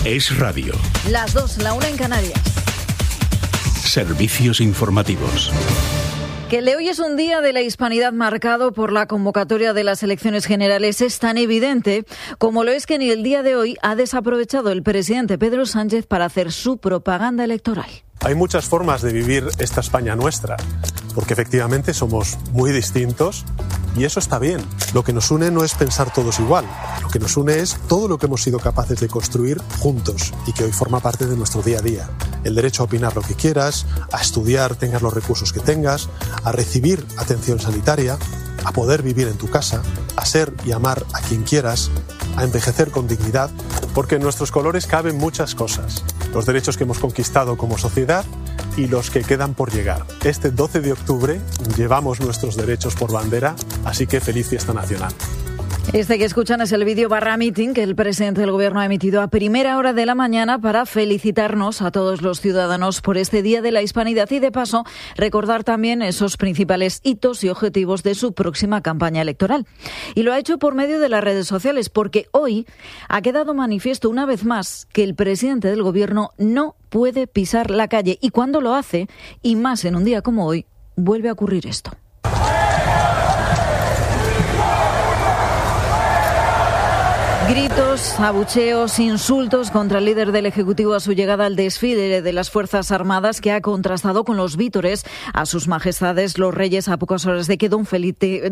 Es Radio. Las 2, la 1 en Canarias. Servicios informativos. Que el de hoy es un día de la hispanidad marcado por la convocatoria de las elecciones generales es tan evidente como lo es que ni el día de hoy ha desaprovechado el presidente Pedro Sánchez para hacer su propaganda electoral. Hay muchas formas de vivir esta España nuestra, porque efectivamente somos muy distintos y eso está bien. Lo que nos une no es pensar todos igual, lo que nos une es todo lo que hemos sido capaces de construir juntos y que hoy forma parte de nuestro día a día. El derecho a opinar lo que quieras, a estudiar, tengas los recursos que tengas, a recibir atención sanitaria, a poder vivir en tu casa, a ser y amar a quien quieras, a envejecer con dignidad, porque en nuestros colores caben muchas cosas. Los derechos que hemos conquistado como sociedad y los que quedan por llegar. Este 12 de octubre llevamos nuestros derechos por bandera, así que feliz fiesta nacional. Este que escuchan es el vídeo barra meeting que el presidente del Gobierno ha emitido a primera hora de la mañana para felicitarnos a todos los ciudadanos por este Día de la Hispanidad y, de paso, recordar también esos principales hitos y objetivos de su próxima campaña electoral. Y lo ha hecho por medio de las redes sociales, porque hoy ha quedado manifiesto una vez más que el presidente del Gobierno no puede pisar la calle y cuando lo hace, y más en un día como hoy, vuelve a ocurrir esto. Gritos, abucheos, insultos contra el líder del Ejecutivo a su llegada al desfile de las Fuerzas Armadas, que ha contrastado con los vítores a sus majestades los reyes a pocas horas de que don Felipe,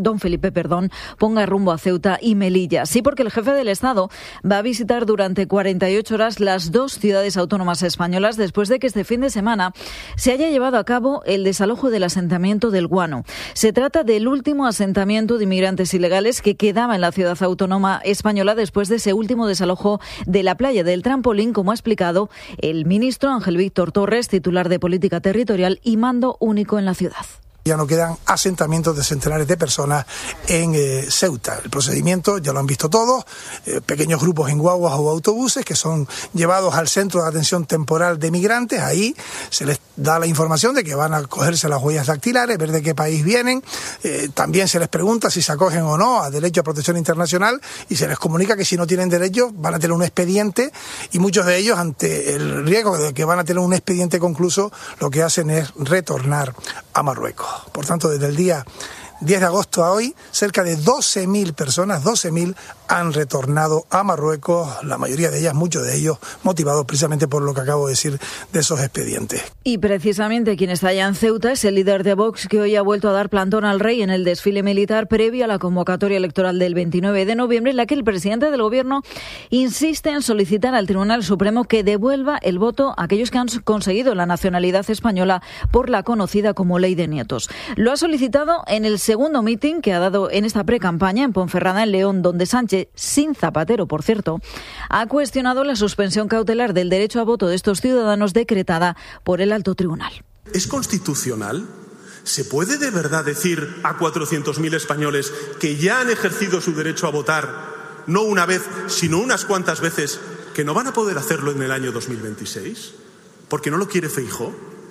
ponga rumbo a Ceuta y Melilla. Sí, porque el jefe del Estado va a visitar durante 48 horas las dos ciudades autónomas españolas después de que este fin de semana se haya llevado a cabo el desalojo del asentamiento del Guano. Se trata del último asentamiento de inmigrantes ilegales que quedaba en la ciudad autónoma española después de ese último desalojo de la playa del Trampolín, como ha explicado el ministro Ángel Víctor Torres, titular de Política Territorial y Mando Único en la ciudad. Ya no quedan asentamientos de centenares de personas en Ceuta. El procedimiento ya lo han visto todos, pequeños grupos en guaguas o autobuses que son llevados al centro de atención temporal de migrantes. Ahí se les da la información de que van a cogerse las huellas dactilares, ver de qué país vienen. También se les pregunta si se acogen o no a derecho a protección internacional y se les comunica que si no tienen derecho van a tener un expediente, y muchos de ellos, ante el riesgo de que van a tener un expediente concluso, lo que hacen es retornar a Marruecos. Por tanto, desde el día 10 de agosto a hoy, cerca de 12.000 personas, 12.000, han retornado a Marruecos, la mayoría de ellas, muchos de ellos, motivados precisamente por lo que acabo de decir de esos expedientes. Y precisamente quien está allá en Ceuta es el líder de Vox, que hoy ha vuelto a dar plantón al rey en el desfile militar previo a la convocatoria electoral del 29 de noviembre, en la que el presidente del Gobierno insiste en solicitar al Tribunal Supremo que devuelva el voto a aquellos que han conseguido la nacionalidad española por la conocida como Ley de Nietos. Lo ha solicitado en el segundo mitin que ha dado en esta precampaña en Ponferrada, en León, donde Sánchez, sin Zapatero, por cierto, ha cuestionado la suspensión cautelar del derecho a voto de estos ciudadanos decretada por el Alto Tribunal. ¿Es constitucional? ¿Se puede de verdad decir a 400.000 españoles que ya han ejercido su derecho a votar, no una vez, sino unas cuantas veces, que no van a poder hacerlo en el año 2026? ¿Porque no lo quiere Feijóo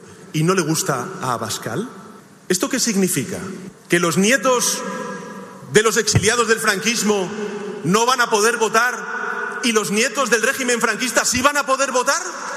y no le gusta a Abascal? ¿Esto qué significa? ¿Que los nietos de los exiliados del franquismo no van a poder votar y los nietos del régimen franquista sí van a poder votar?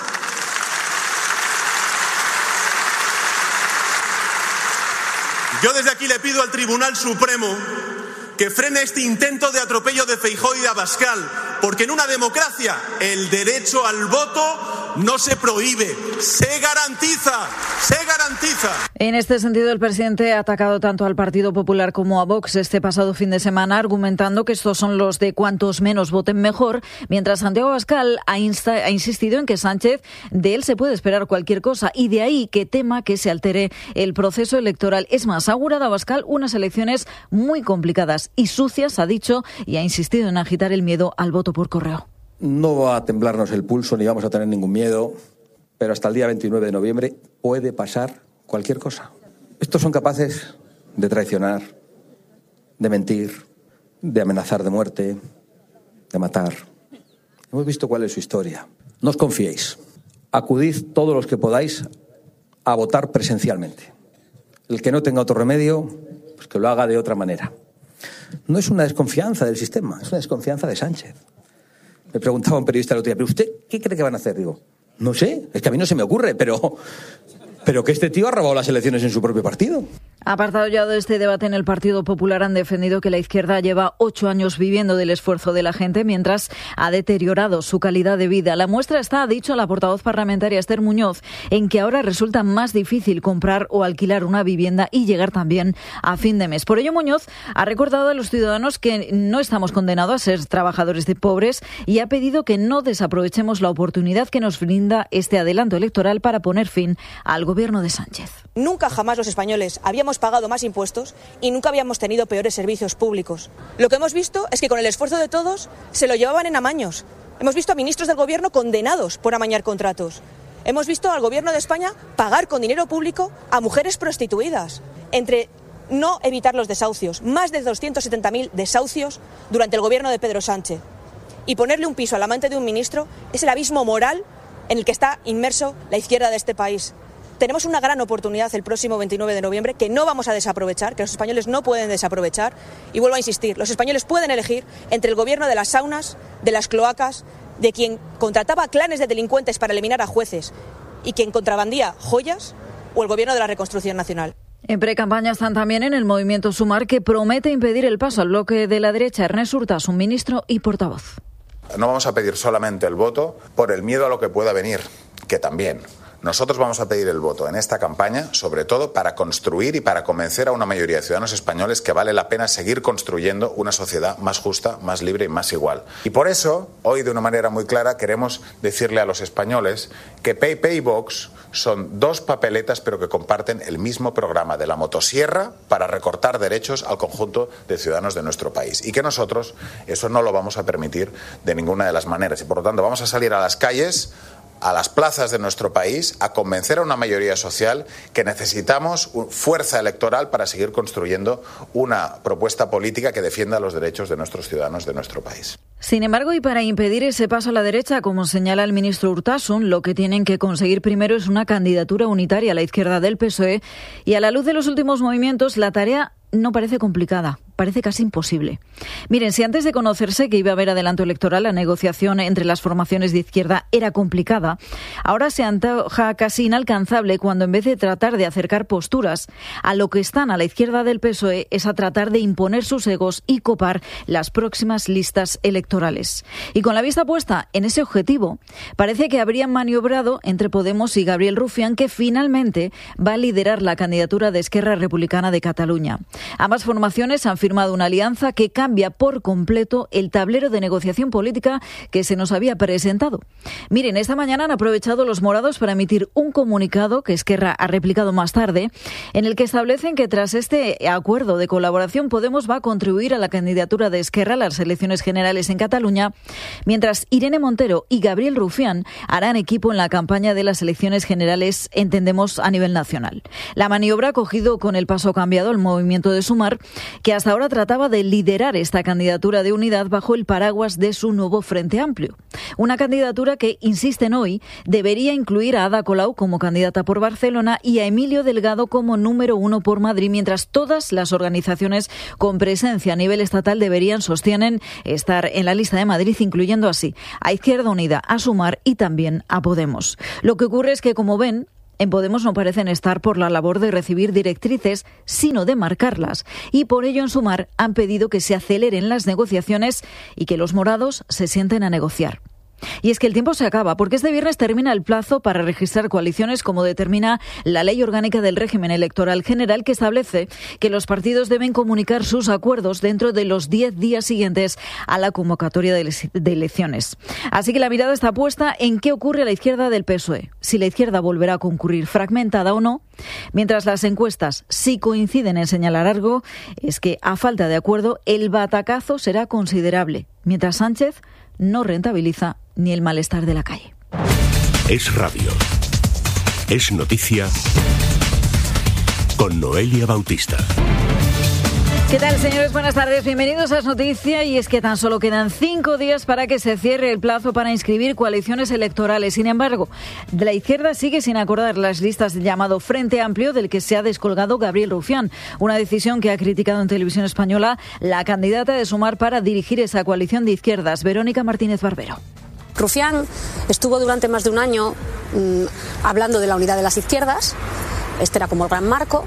Yo desde aquí le pido al Tribunal Supremo que frene este intento de atropello de Feijóo y de Abascal, porque en una democracia el derecho al voto no se prohíbe, se garantiza, se garantiza. En este sentido, el presidente ha atacado tanto al Partido Popular como a Vox este pasado fin de semana, argumentando que estos son los de cuantos menos voten mejor, mientras Santiago Abascal ha insistido en que Sánchez, de él se puede esperar cualquier cosa, y de ahí que tema que se altere el proceso electoral. Es más, ha augurado a Abascal unas elecciones muy complicadas y sucias, ha dicho, y ha insistido en agitar el miedo al voto por correo. No va a temblarnos el pulso ni vamos a tener ningún miedo, pero hasta el día 29 de noviembre puede pasar cualquier cosa. Estos son capaces de traicionar, de mentir, de amenazar de muerte, de matar. Hemos visto cuál es su historia. No os confiéis. Acudid todos los que podáis a votar presencialmente. El que no tenga otro remedio, pues que lo haga de otra manera. No es una desconfianza del sistema, es una desconfianza de Sánchez. Me preguntaba un periodista el otro día, ¿pero usted qué cree que van a hacer? Digo, no sé, es que a mí no se me ocurre, pero que este tío ha robado las elecciones en su propio partido. Apartado ya de este debate en el Partido Popular, han defendido que la izquierda lleva 8 años viviendo del esfuerzo de la gente mientras ha deteriorado su calidad de vida. La muestra está, ha dicho la portavoz parlamentaria Esther Muñoz, en que ahora resulta más difícil comprar o alquilar una vivienda y llegar también a fin de mes. Por ello, Muñoz ha recordado a los ciudadanos que no estamos condenados a ser trabajadores de pobres y ha pedido que no desaprovechemos la oportunidad que nos brinda este adelanto electoral para poner fin al gobierno de Sánchez. Nunca jamás los españoles habíamos pagado más impuestos y nunca habíamos tenido peores servicios públicos. Lo que hemos visto es que con el esfuerzo de todos se lo llevaban en amaños. Hemos visto a ministros del gobierno condenados por amañar contratos. Hemos visto al gobierno de España pagar con dinero público a mujeres prostituidas. Entre no evitar los desahucios, más de 270.000 desahucios durante el gobierno de Pedro Sánchez. Y ponerle un piso al amante de un ministro es el abismo moral en el que está inmerso la izquierda de este país. Tenemos una gran oportunidad el próximo 29 de noviembre que no vamos a desaprovechar, que los españoles no pueden desaprovechar. Y vuelvo a insistir, los españoles pueden elegir entre el gobierno de las saunas, de las cloacas, de quien contrataba clanes de delincuentes para eliminar a jueces y quien contrabandía joyas, o el gobierno de la reconstrucción nacional. En precampaña están también en el movimiento Sumar, que promete impedir el paso al bloque de la derecha. Ernest Urtasun, ministro y portavoz. No vamos a pedir solamente el voto por el miedo a lo que pueda venir, que también. Nosotros vamos a pedir el voto en esta campaña, sobre todo para construir y para convencer a una mayoría de ciudadanos españoles que vale la pena seguir construyendo una sociedad más justa, más libre y más igual. Y por eso, hoy de una manera muy clara, queremos decirle a los españoles que PP y Vox son dos papeletas pero que comparten el mismo programa de la motosierra para recortar derechos al conjunto de ciudadanos de nuestro país. Y que nosotros eso no lo vamos a permitir de ninguna de las maneras. Y por lo tanto vamos a salir a las calles, a las plazas de nuestro país, a convencer a una mayoría social que necesitamos fuerza electoral para seguir construyendo una propuesta política que defienda los derechos de nuestros ciudadanos de nuestro país. Sin embargo, y para impedir ese paso a la derecha, como señala el ministro Urtasun, lo que tienen que conseguir primero es una candidatura unitaria a la izquierda del PSOE, y a la luz de los últimos movimientos, la tarea no parece complicada, parece casi imposible. Miren, si antes de conocerse que iba a haber adelanto electoral, la negociación entre las formaciones de izquierda era complicada, ahora se antoja casi inalcanzable cuando en vez de tratar de acercar posturas a lo que están a la izquierda del PSOE es a tratar de imponer sus egos y copar las próximas listas electorales. Y con la vista puesta en ese objetivo, parece que habrían maniobrado entre Podemos y Gabriel Rufián, que finalmente va a liderar la candidatura de Esquerra Republicana de Cataluña. Ambas formaciones han firmado una alianza que cambia por completo el tablero de negociación política que se nos había presentado. Miren, esta mañana han aprovechado los morados para emitir un comunicado que Esquerra ha replicado más tarde, en el que establecen que tras este acuerdo de colaboración Podemos va a contribuir a la candidatura de Esquerra a las elecciones generales en Cataluña, mientras Irene Montero y Gabriel Rufián harán equipo en la campaña de las elecciones generales, entendemos, a nivel nacional. La maniobra ha cogido con el paso cambiado el movimiento de Sumar, que hasta ahora trataba de liderar esta candidatura de unidad bajo el paraguas de su nuevo Frente Amplio. Una candidatura que, insisten hoy, debería incluir a Ada Colau como candidata por Barcelona y a Emilio Delgado como número 1 por Madrid, mientras todas las organizaciones con presencia a nivel estatal sostienen estar en la lista de Madrid, incluyendo así a Izquierda Unida, a Sumar y también a Podemos. Lo que ocurre es que, como ven, en Podemos no parecen estar por la labor de recibir directrices, sino de marcarlas. Y por ello en Sumar han pedido que se aceleren las negociaciones y que los morados se sienten a negociar. Y es que el tiempo se acaba, porque este viernes termina el plazo para registrar coaliciones, como determina la Ley Orgánica del Régimen Electoral General, que establece que los partidos deben comunicar sus acuerdos dentro de los 10 días siguientes a la convocatoria de elecciones. Así que la mirada está puesta en qué ocurre a la izquierda del PSOE, si la izquierda volverá a concurrir fragmentada o no, mientras las encuestas sí coinciden en señalar algo, es que a falta de acuerdo el batacazo será considerable, mientras Sánchez no rentabiliza ni el malestar de la calle. Es radio. Es noticia con Noelia Bautista. ¿Qué tal, señores? Buenas tardes. Bienvenidos a Es Noticia. Y es que tan solo quedan 5 días para que se cierre el plazo para inscribir coaliciones electorales. Sin embargo, la izquierda sigue sin acordar las listas del llamado Frente Amplio, del que se ha descolgado Gabriel Rufián. Una decisión que ha criticado en Televisión Española la candidata de Sumar para dirigir esa coalición de izquierdas, Verónica Martínez Barbero. Rufián estuvo durante más de un año hablando de la unidad de las izquierdas. Este era como el gran marco.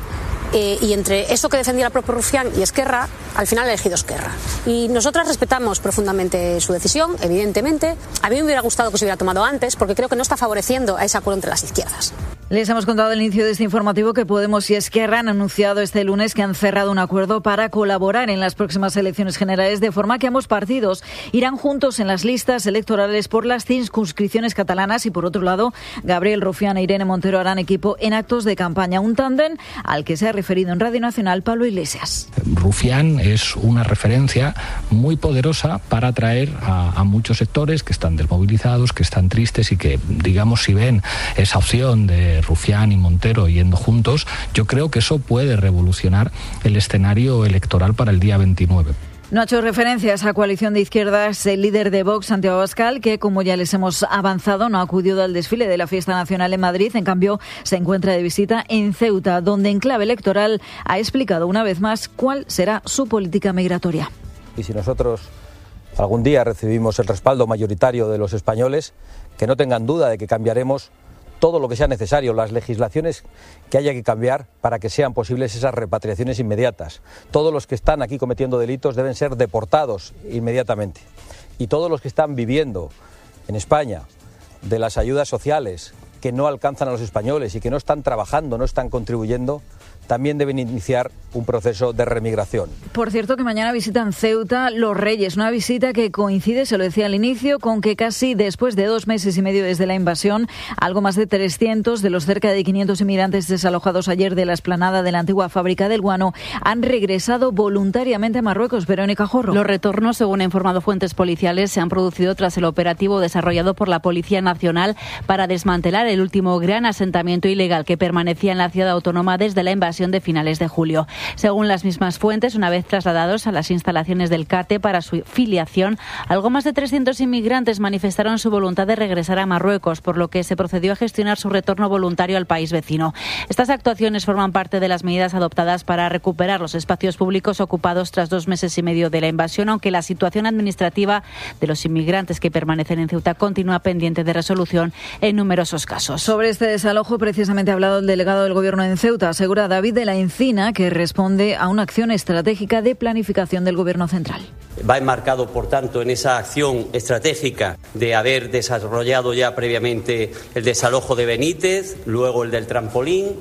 Y entre eso que defendía el propio Rufián y Esquerra, al final ha elegido Esquerra. Y nosotras respetamos profundamente su decisión, evidentemente. A mí me hubiera gustado que se hubiera tomado antes, porque creo que no está favoreciendo a ese acuerdo entre las izquierdas. Les hemos contado al inicio de este informativo que Podemos y Esquerra han anunciado este lunes que han cerrado un acuerdo para colaborar en las próximas elecciones generales, de forma que ambos partidos irán juntos en las listas electorales por las circunscripciones catalanas y, por otro lado, Gabriel Rufián e Irene Montero harán equipo en actos de campaña. Un tándem al que se ha referido en Radio Nacional Pablo Iglesias. Rufián es una referencia muy poderosa para atraer a muchos sectores que están desmovilizados, que están tristes y que, digamos, si ven esa opción de Rufián y Montero yendo juntos, yo creo que eso puede revolucionar el escenario electoral para el día 29. No ha hecho referencia a esa coalición de izquierdas el líder de Vox, Santiago Abascal, que, como ya les hemos avanzado, no ha acudido al desfile de la Fiesta Nacional en Madrid. En cambio, se encuentra de visita en Ceuta, donde en clave electoral ha explicado una vez más cuál será su política migratoria. Y si nosotros algún día recibimos el respaldo mayoritario de los españoles, que no tengan duda de que cambiaremos todo lo que sea necesario, las legislaciones que haya que cambiar para que sean posibles esas repatriaciones inmediatas. Todos los que están aquí cometiendo delitos deben ser deportados inmediatamente. Y todos los que están viviendo en España de las ayudas sociales que no alcanzan a los españoles y que no están trabajando, no están contribuyendo, también deben iniciar un proceso de remigración. Por cierto, que mañana visitan Ceuta los Reyes, una visita que coincide, se lo decía al inicio, con que casi después de 2 meses y medio desde la invasión, algo más de 300 de los cerca de 500 inmigrantes desalojados ayer de la explanada de la antigua fábrica del guano han regresado voluntariamente a Marruecos. Verónica Jorro. Los retornos, según han informado fuentes policiales, se han producido tras el operativo desarrollado por la Policía Nacional para desmantelar el último gran asentamiento ilegal que permanecía en la ciudad autónoma desde la invasión de finales de julio. Según las mismas fuentes, una vez trasladados a las instalaciones del CATE para su filiación, algo más de 300 inmigrantes manifestaron su voluntad de regresar a Marruecos, por lo que se procedió a gestionar su retorno voluntario al país vecino. Estas actuaciones forman parte de las medidas adoptadas para recuperar los espacios públicos ocupados tras 2 meses y medio de la invasión, aunque la situación administrativa de los inmigrantes que permanecen en Ceuta continúa pendiente de resolución en numerosos casos. Sobre este desalojo precisamente ha hablado el delegado del Gobierno en Ceuta, asegura David de la Encina, que responde a una acción estratégica de planificación del Gobierno central. Va enmarcado, por tanto, en esa acción estratégica de haber desarrollado ya previamente el desalojo de Benítez, luego el del trampolín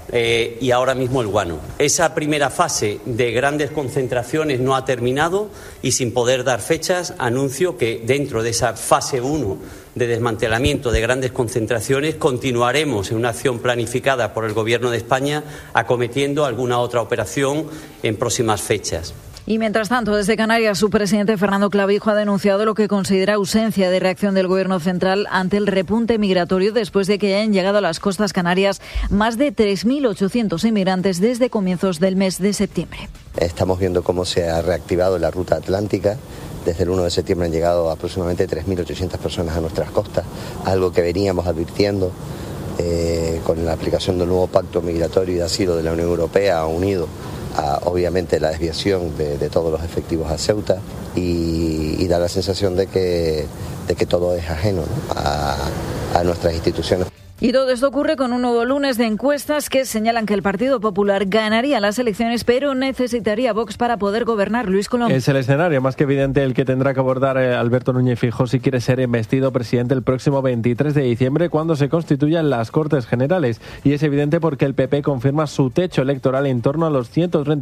y ahora mismo el guano. Esa primera fase de grandes concentraciones no ha terminado y, sin poder dar fechas, anuncio que dentro de esa fase 1 de desmantelamiento de grandes concentraciones continuaremos en una acción planificada por el Gobierno de España acometiendo alguna otra operación en próximas fechas. Y mientras tanto, desde Canarias, su presidente Fernando Clavijo ha denunciado lo que considera ausencia de reacción del Gobierno central ante el repunte migratorio después de que hayan llegado a las costas canarias más de 3.800 inmigrantes desde comienzos del mes de septiembre. Estamos viendo cómo se ha reactivado la ruta atlántica. Desde el 1 de septiembre han llegado aproximadamente 3.800 personas a nuestras costas, algo que veníamos advirtiendo con la aplicación del nuevo pacto migratorio y de asilo de la Unión Europea, unido a, obviamente, la desviación de todos los efectivos a Ceuta y da la sensación de que todo es ajeno, ¿no?, a nuestras instituciones. Y todo esto ocurre con un nuevo lunes de encuestas que señalan que el Partido Popular ganaría las elecciones, pero necesitaría Vox para poder gobernar. Luis Colom. Es el escenario más que evidente el que tendrá que abordar Alberto Núñez Feijóo si quiere ser investido presidente el próximo 23 de diciembre, cuando se constituyan las Cortes Generales. Y es evidente porque el PP confirma su techo electoral en torno a los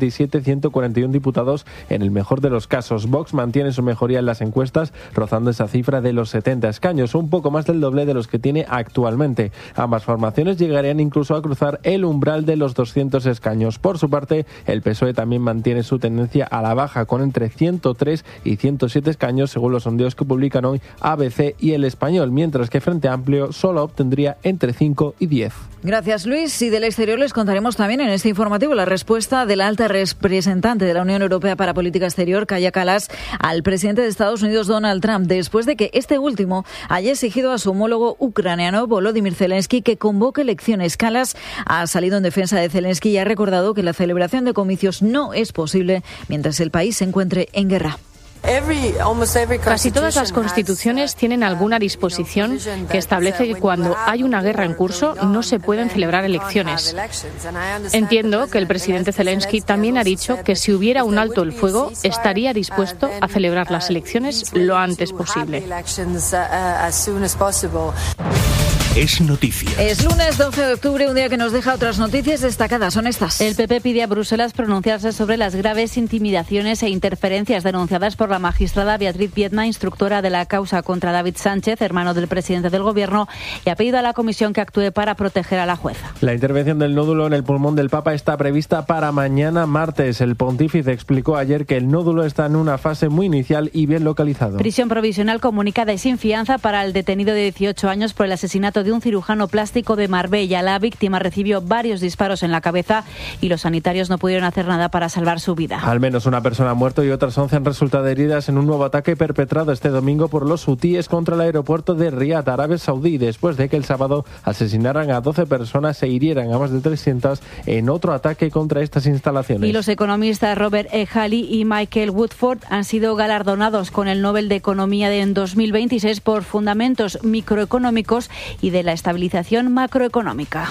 137-141 diputados en el mejor de los casos. Vox mantiene su mejoría en las encuestas, rozando esa cifra de los 70 escaños, un poco más del doble de los que tiene actualmente. Ambas formaciones llegarían incluso a cruzar el umbral de los 200 escaños. Por su parte, el PSOE también mantiene su tendencia a la baja, con entre 103 y 107 escaños, según los sondeos que publican hoy ABC y El Español, mientras que Frente Amplio solo obtendría entre 5 y 10. Gracias, Luis. Y del exterior les contaremos también en este informativo la respuesta de la alta representante de la Unión Europea para Política Exterior, Kaja Kallas, al presidente de Estados Unidos, Donald Trump, después de que este último haya exigido a su homólogo ucraniano, Volodymyr Zelensky, que convoque elecciones. Kallas ha salido en defensa de Zelensky y ha recordado que la celebración de comicios no es posible mientras el país se encuentre en guerra. Casi todas las constituciones tienen alguna disposición que establece que cuando hay una guerra en curso no se pueden celebrar elecciones. Entiendo que el presidente Zelensky también ha dicho que si hubiera un alto el fuego estaría dispuesto a celebrar las elecciones lo antes posible. Es noticia. Es lunes 12 de octubre, un día que nos deja otras noticias destacadas. Son estas. El PP pide a Bruselas pronunciarse sobre las graves intimidaciones e interferencias denunciadas por la magistrada Beatriz Viedma, instructora de la causa contra David Sánchez, hermano del presidente del Gobierno, y ha pedido a la Comisión que actúe para proteger a la jueza. La intervención del nódulo en el pulmón del Papa está prevista para mañana martes. El pontífice explicó ayer que el nódulo está en una fase muy inicial y bien localizado. Prisión provisional comunicada y sin fianza para el detenido de 18 años por el asesinato de un cirujano plástico de Marbella. La víctima recibió varios disparos en la cabeza y los sanitarios no pudieron hacer nada para salvar su vida. Al menos una persona ha muerto y otras 11 han resultado heridas en un nuevo ataque perpetrado este domingo por los hutíes contra el aeropuerto de Riad, Arabia Saudí, después de que el sábado asesinaran a 12 personas e hirieran a más de 300 en otro ataque contra estas instalaciones. Y los economistas Robert E. Halley y Michael Woodford han sido galardonados con el Nobel de Economía en 2026 por fundamentos microeconómicos y de la estabilización macroeconómica.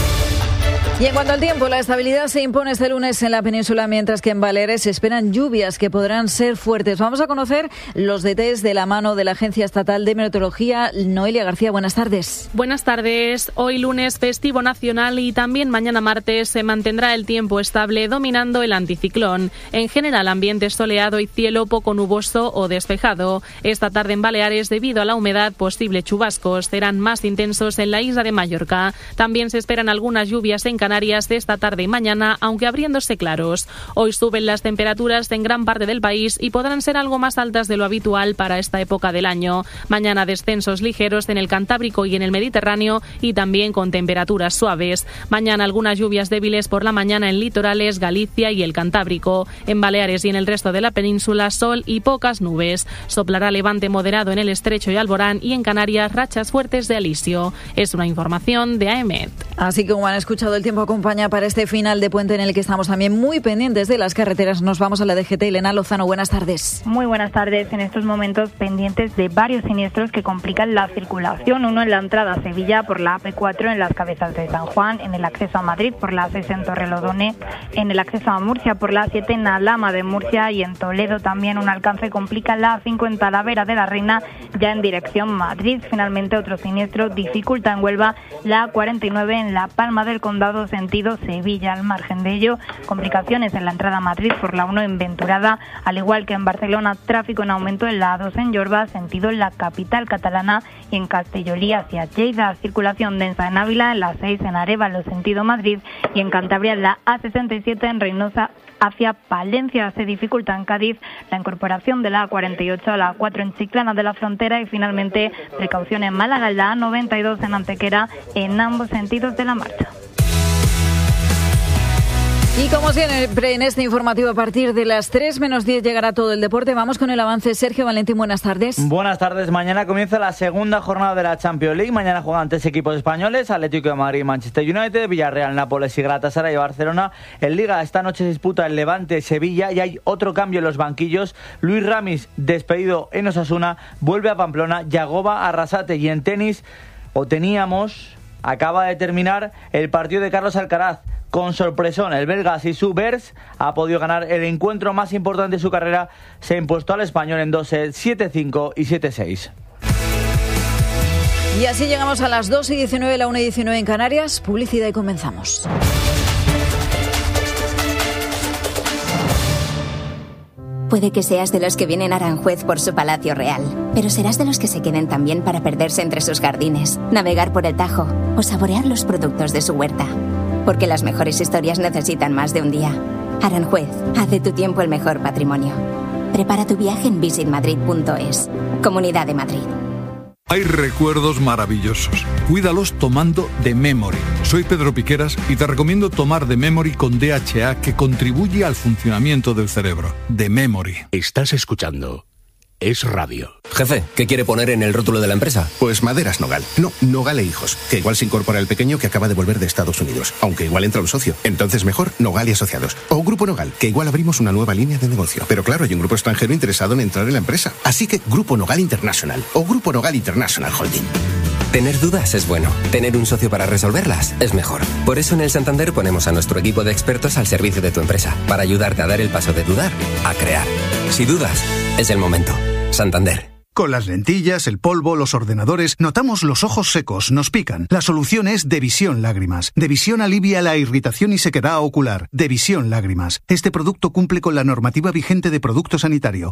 Y en cuanto al tiempo, la estabilidad se impone este lunes en la península, mientras que en Baleares se esperan lluvias que podrán ser fuertes. Vamos a conocer los detalles de la mano de la Agencia Estatal de Meteorología. Noelia García, buenas tardes. Buenas tardes. Hoy lunes festivo nacional y también mañana martes se mantendrá el tiempo estable dominando el anticiclón. En general, ambiente soleado y cielo poco nuboso o despejado. Esta tarde en Baleares, debido a la humedad, posibles chubascos serán más intensos en la isla de Mallorca. También se esperan algunas lluvias en Canarias de esta tarde y mañana, aunque abriéndose claros. Hoy suben las temperaturas en gran parte del país y podrán ser algo más altas de lo habitual para esta época del año. Mañana descensos ligeros en el Cantábrico y en el Mediterráneo y también con temperaturas suaves. Mañana algunas lluvias débiles por la mañana en litorales, Galicia y el Cantábrico. En Baleares y en el resto de la península, sol y pocas nubes. Soplará levante moderado en el Estrecho y Alborán y en Canarias rachas fuertes de alisio. Es una información de AEMET. Así que como han escuchado, el tiempo acompaña para este final de puente en el que estamos también muy pendientes de las carreteras. Nos vamos a la DGT. Elena Lozano, buenas tardes. Muy buenas tardes. En estos momentos pendientes de varios siniestros que complican la circulación. Uno en la entrada a Sevilla por la AP4 en las Cabezas de San Juan, en el acceso a Madrid por la A6 en Torrelodones, en el acceso a Murcia por la A7 en Alhama de Murcia y en Toledo también un alcance complica la A5 en Talavera de la Reina ya en dirección Madrid. Finalmente otro siniestro dificulta en Huelva la A49 en La Palma del Condado sentido Sevilla. Al margen de ello, complicaciones en la entrada a Madrid por la 1 en Venturada, al igual que en Barcelona, tráfico en aumento en la A2 en Llorba, sentido en la capital catalana y en Castellolí hacia Lleida. Circulación densa en Ávila, en la 6 en Arévalo, sentido Madrid y en Cantabria en la A67 en Reynosa hacia Palencia. Se dificulta en Cádiz la incorporación de la A48 a la A4 en Chiclana de la Frontera y finalmente precaución en Málaga en la A92 en Antequera en ambos sentidos de la marcha. Y como siempre en este informativo a partir de las 3 menos 10 llegará todo el deporte. Vamos con el avance. Sergio Valentín, buenas tardes. Buenas tardes. Mañana comienza la segunda jornada de la Champions League. Mañana juegan 3 equipos españoles: Atlético de Madrid, Manchester United, Villarreal, Nápoles y Galatasaray y Barcelona. En Liga esta noche se disputa el Levante, Sevilla y hay otro cambio en los banquillos. Luis Ramis, despedido en Osasuna, vuelve a Pamplona, Yagoba, Arrasate. Y en tenis, acaba de terminar el partido de Carlos Alcaraz. Con sorpresón, el belga Sissou Bers ha podido ganar el encuentro más importante de su carrera. Se impuesto al español en 2 sets, 7-5 y 7-6. Y así llegamos a las 2:19, la 1:19 en Canarias. Publicidad y comenzamos. Puede que seas de los que vienen a Aranjuez por su palacio real, pero serás de los que se queden también para perderse entre sus jardines, navegar por el Tajo o saborear los productos de su huerta. Porque las mejores historias necesitan más de un día. Aranjuez, haz de tu tiempo el mejor patrimonio. Prepara tu viaje en visitmadrid.es. Comunidad de Madrid. Hay recuerdos maravillosos. Cuídalos tomando The Memory. Soy Pedro Piqueras y te recomiendo tomar The Memory con DHA, que contribuye al funcionamiento del cerebro. The Memory. Estás escuchando Es Radio. Jefe, ¿qué quiere poner en el rótulo de la empresa? Pues Maderas Nogal. No, Nogal e Hijos. Que igual se incorpora el pequeño que acaba de volver de Estados Unidos. Aunque igual entra un socio. Entonces mejor Nogal y Asociados. O Grupo Nogal, que igual abrimos una nueva línea de negocio. Pero claro, hay un grupo extranjero interesado en entrar en la empresa. Así que Grupo Nogal International. O Grupo Nogal International Holding. Tener dudas es bueno. Tener un socio para resolverlas es mejor. Por eso en el Santander ponemos a nuestro equipo de expertos al servicio de tu empresa. Para ayudarte a dar el paso de dudar a crear. Si dudas, es el momento. Santander. Con las lentillas, el polvo, los ordenadores, notamos los ojos secos, nos pican. La solución es Devisión Lágrimas. Devisión alivia la irritación y sequedad ocular. Devisión Lágrimas. Este producto cumple con la normativa vigente de producto sanitario.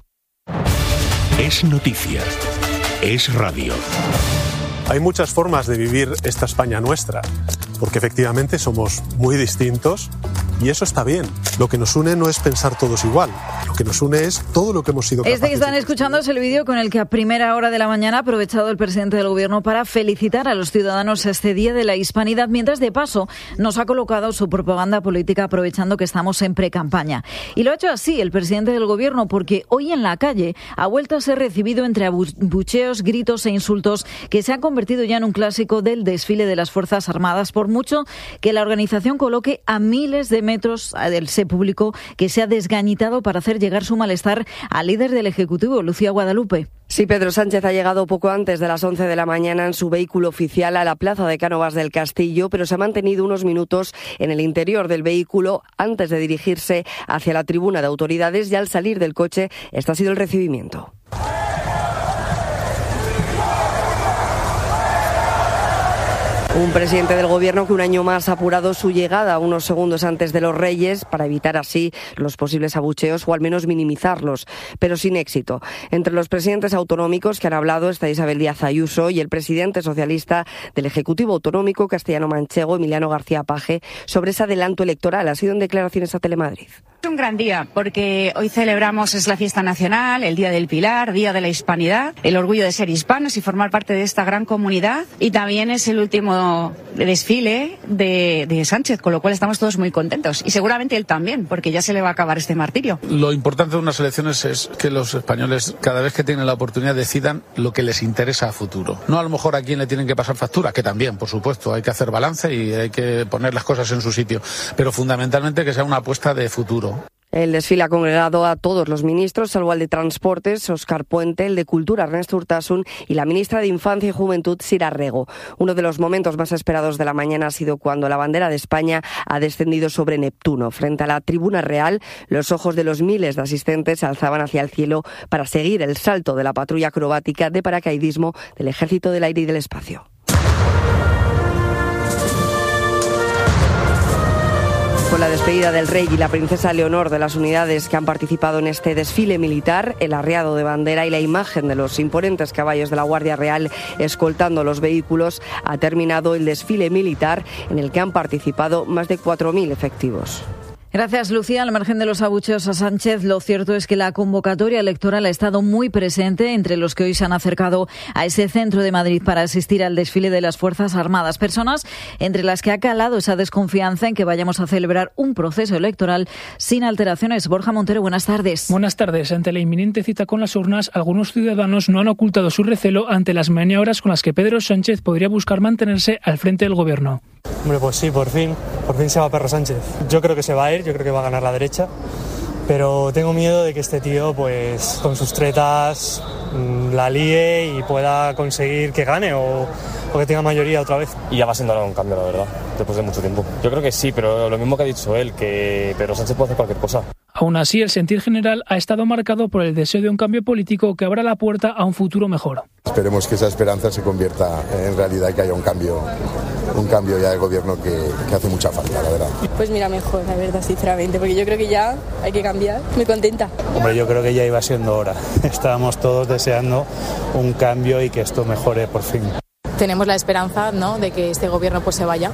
Es noticia. Es radio. Hay muchas formas de vivir esta España nuestra, porque efectivamente somos muy distintos y eso está bien. Lo que nos une no es pensar todos igual, lo que nos une es todo lo que hemos sido capaces que están escuchando es el vídeo con el que a primera hora de la mañana ha aprovechado el presidente del Gobierno para felicitar a los ciudadanos este Día de la Hispanidad, mientras de paso nos ha colocado su propaganda política aprovechando que estamos en precampaña. Y lo ha hecho así el presidente del Gobierno porque hoy en la calle ha vuelto a ser recibido entre abucheos, gritos e insultos que se han convertido ya en un clásico del desfile de las Fuerzas Armadas, por mucho que la organización coloque a miles de metros del público que se ha desgañitado para hacer llegar su malestar al líder del Ejecutivo, Lucía Guadalupe. Sí, Pedro Sánchez ha llegado poco antes de las 11 de la mañana en su vehículo oficial a la plaza de Cánovas del Castillo, pero se ha mantenido unos minutos en el interior del vehículo antes de dirigirse hacia la tribuna de autoridades, y al salir del coche este ha sido el recibimiento. Un presidente del Gobierno que un año más ha apurado su llegada unos segundos antes de los Reyes para evitar así los posibles abucheos o al menos minimizarlos, pero sin éxito. Entre los presidentes autonómicos que han hablado está Isabel Díaz Ayuso y el presidente socialista del Ejecutivo Autonómico castellano-manchego, Emiliano García Paje, sobre ese adelanto electoral. Ha sido en declaraciones a Telemadrid. Es un gran día porque hoy celebramos, es la fiesta nacional, el Día del Pilar, Día de la Hispanidad, el orgullo de ser hispanos y formar parte de esta gran comunidad, y también es el último desfile de Sánchez, con lo cual estamos todos muy contentos y seguramente él también, porque ya se le va a acabar este martirio. Lo importante de unas elecciones es que los españoles, cada vez que tienen la oportunidad, decidan lo que les interesa a futuro. No a lo mejor a quién le tienen que pasar factura, que también, por supuesto, hay que hacer balance y hay que poner las cosas en su sitio, pero fundamentalmente que sea una apuesta de futuro. El desfile ha congregado a todos los ministros, salvo al de Transportes, Óscar Puente, el de Cultura, Ernesto Urtasun, y la ministra de Infancia y Juventud, Sira Rego. Uno de los momentos más esperados de la mañana ha sido cuando la bandera de España ha descendido sobre Neptuno. Frente a la tribuna real, los ojos de los miles de asistentes se alzaban hacia el cielo para seguir el salto de la patrulla acrobática de paracaidismo del Ejército del Aire y del Espacio. Con la despedida del rey y la princesa Leonor de las unidades que han participado en este desfile militar, el arriado de bandera y la imagen de los imponentes caballos de la Guardia Real escoltando los vehículos, ha terminado el desfile militar en el que han participado más de 4.000 efectivos. Gracias, Lucía. Al margen de los abucheos a Sánchez, lo cierto es que la convocatoria electoral ha estado muy presente entre los que hoy se han acercado a ese centro de Madrid para asistir al desfile de las Fuerzas Armadas. Personas entre las que ha calado esa desconfianza en que vayamos a celebrar un proceso electoral sin alteraciones. Borja Montero, buenas tardes. Buenas tardes. Ante la inminente cita con las urnas, algunos ciudadanos no han ocultado su recelo ante las maniobras con las que Pedro Sánchez podría buscar mantenerse al frente del Gobierno. Hombre, pues sí, por fin se va Pedro Sánchez. Yo creo que se va a ir, yo creo que va a ganar la derecha, pero tengo miedo de que este tío, pues con sus tretas, la líe y pueda conseguir que gane o que tenga mayoría otra vez. Y ya va siendo un cambio, la verdad, después de mucho tiempo. Yo creo que sí, pero lo mismo que ha dicho él, que Pedro Sánchez puede hacer cualquier cosa. Aún así, el sentir general ha estado marcado por el deseo de un cambio político que abra la puerta a un futuro mejor. Esperemos que esa esperanza se convierta en realidad y que haya un cambio ya de gobierno que hace mucha falta, la verdad. Pues mira, mejor, la verdad, sinceramente, porque yo creo que ya hay que cambiar. Muy contenta. Hombre, yo creo que ya iba siendo hora. Estábamos todos deseando un cambio y que esto mejore por fin. Tenemos la esperanza, ¿no?, de que este gobierno pues se vaya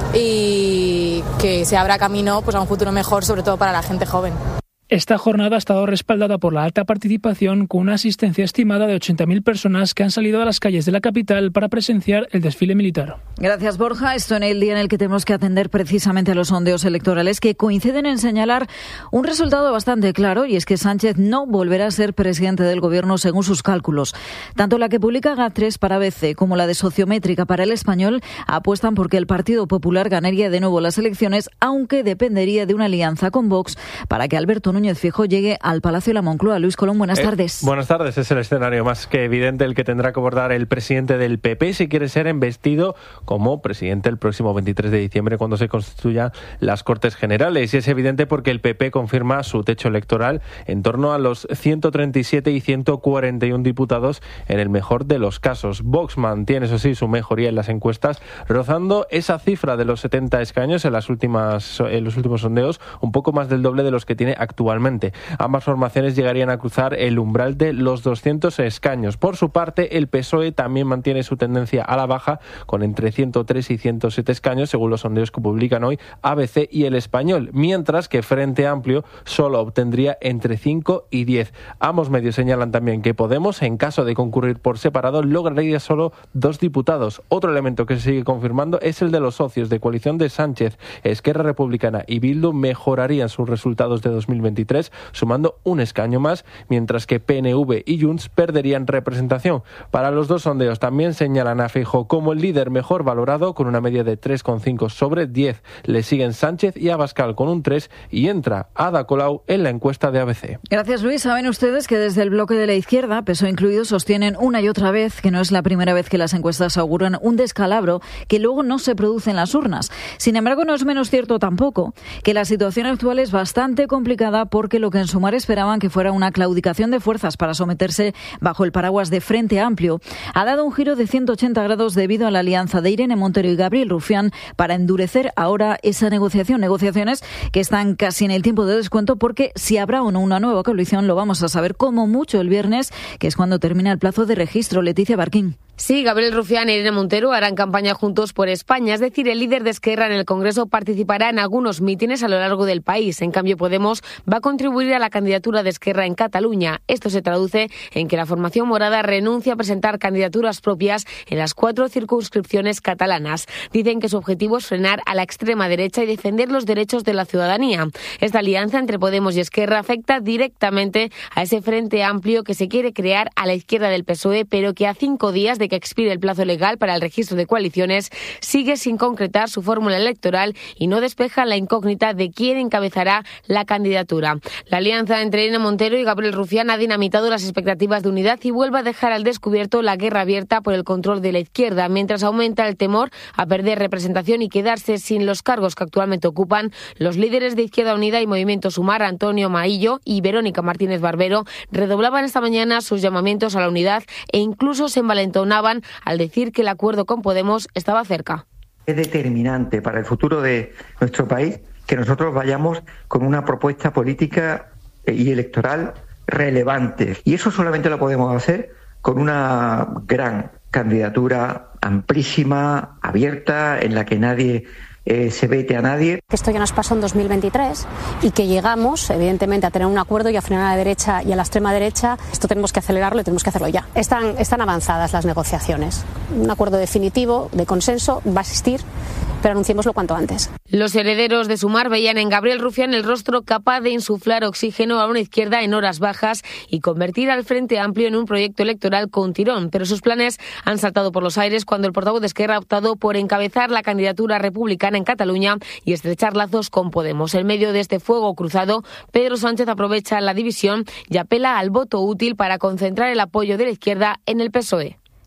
y que se abra camino pues a un futuro mejor, sobre todo para la gente joven. Esta jornada ha estado respaldada por la alta participación, con una asistencia estimada de 80.000 personas que han salido a las calles de la capital para presenciar el desfile militar. Gracias, Borja. Esto en el día en el que tenemos que atender precisamente a los sondeos electorales que coinciden en señalar un resultado bastante claro, y es que Sánchez no volverá a ser presidente del Gobierno según sus cálculos. Tanto la que publica GAT3 para ABC como la de Sociométrica para El Español apuestan porque el Partido Popular ganaría de nuevo las elecciones, aunque dependería de una alianza con Vox para que Alberto Núñez Feijóo llegue al Palacio de la Moncloa. Luis Colón, buenas tardes. Buenas tardes. Es el escenario más que evidente el que tendrá que abordar el presidente del PP si quiere ser embestido como presidente el próximo 23 de diciembre cuando se constituyan las Cortes Generales. Y es evidente porque el PP confirma su techo electoral en torno a los 137 y 141 diputados en el mejor de los casos. Vox mantiene, eso sí, su mejoría en las encuestas, rozando esa cifra de los 70 escaños en los últimos sondeos, un poco más del doble de los que tiene actualmente. Ambas formaciones llegarían a cruzar el umbral de los 200 escaños. Por su parte, el PSOE también mantiene su tendencia a la baja, con entre 103 y 107 escaños, según los sondeos que publican hoy ABC y El Español, mientras que Frente Amplio solo obtendría entre 5 y 10. Ambos medios señalan también que Podemos, en caso de concurrir por separado, lograría solo 2 diputados. Otro elemento que se sigue confirmando es el de los socios de coalición de Sánchez. Esquerra Republicana y Bildu mejorarían sus resultados de 2023, sumando un escaño más, mientras que PNV y Junts perderían representación. Para los dos sondeos también señalan a Feijóo como el líder mejor valorado, con una media de 3,5 sobre 10. Le siguen Sánchez y Abascal con un 3 y entra Ada Colau en la encuesta de ABC. Gracias, Luis. Saben ustedes que desde el bloque de la izquierda, PSOE incluido, sostienen una y otra vez que no es la primera vez que las encuestas auguran un descalabro que luego no se produce en las urnas. Sin embargo, no es menos cierto tampoco que la situación actual es bastante complicada, porque lo que en Sumar esperaban que fuera una claudicación de fuerzas para someterse bajo el paraguas de Frente Amplio ha dado un giro de 180 grados debido a la alianza de Irene Montero y Gabriel Rufián para endurecer ahora esa negociación. Negociaciones que están casi en el tiempo de descuento, porque si habrá o no una nueva coalición lo vamos a saber como mucho el viernes, que es cuando termina el plazo de registro. Leticia Barquín. Sí, Gabriel Rufián e Irene Montero harán campaña juntos por España, es decir, el líder de Esquerra en el Congreso participará en algunos mítines a lo largo del país. En cambio, Podemos va a contribuir a la candidatura de Esquerra en Cataluña. Esto se traduce en que la formación morada renuncia a presentar candidaturas propias en las 4 circunscripciones catalanas. Dicen que su objetivo es frenar a la extrema derecha y defender los derechos de la ciudadanía. Esta alianza entre Podemos y Esquerra afecta directamente a ese Frente Amplio que se quiere crear a la izquierda del PSOE, pero que a 5 días de que expire el plazo legal para el registro de coaliciones sigue sin concretar su fórmula electoral y no despeja la incógnita de quién encabezará la candidatura. La alianza entre Irene Montero y Gabriel Rufián ha dinamitado las expectativas de unidad y vuelve a dejar al descubierto la guerra abierta por el control de la izquierda, mientras aumenta el temor a perder representación y quedarse sin los cargos que actualmente ocupan. Los líderes de Izquierda Unida y Movimiento Sumar, Antonio Maillo y Verónica Martínez Barbero, redoblaban esta mañana sus llamamientos a la unidad e incluso se envalentonaban al decir que el acuerdo con Podemos estaba cerca. Es determinante para el futuro de nuestro país que nosotros vayamos con una propuesta política y electoral relevante. Y eso solamente lo podemos hacer con una gran candidatura amplísima, abierta, en la que nadie se vete a nadie. Esto ya nos pasó en 2023 y que llegamos, evidentemente, a tener un acuerdo y a frenar a la derecha y a la extrema derecha. Esto tenemos que acelerarlo y tenemos que hacerlo ya. Están avanzadas las negociaciones. Un acuerdo definitivo, de consenso, va a existir, pero anunciémoslo cuanto antes. Los herederos de Sumar veían en Gabriel Rufián el rostro capaz de insuflar oxígeno a una izquierda en horas bajas y convertir al Frente Amplio en un proyecto electoral con tirón, pero sus planes han saltado por los aires cuando el portavoz de Esquerra ha optado por encabezar la candidatura republicana en Cataluña y estrechar lazos con Podemos. En medio de este fuego cruzado, Pedro Sánchez aprovecha la división y apela al voto útil para concentrar el apoyo de la izquierda en el PSOE.